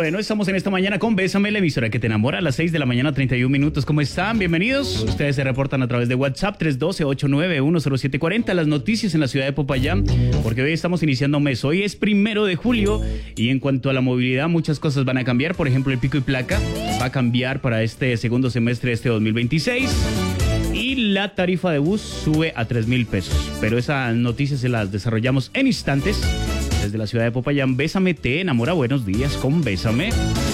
Bueno, estamos en esta mañana con Bésame, la emisora que te enamora, a las 6 de la mañana, 31 minutos. ¿Cómo están? Bienvenidos. Ustedes se reportan a través de WhatsApp 312-8910740. Las noticias en la ciudad de Popayán, porque hoy estamos iniciando mes. Hoy es 1 de julio y en cuanto a la movilidad, muchas cosas van a cambiar. Por ejemplo, el pico y placa va a cambiar para este segundo semestre de este 2026. Y la tarifa de bus sube a 3,000 pesos. Pero esas noticias se las desarrollamos en instantes. Desde la ciudad de Popayán, Bésame te enamora. Buenos días con Bésame.